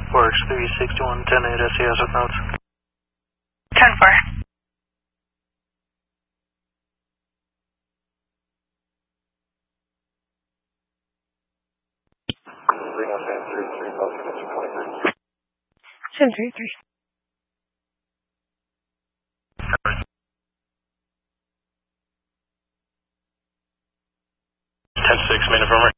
Works 361, 10-8 SES with notes. 10-4. Send 3-3. 10-6, main affirmer.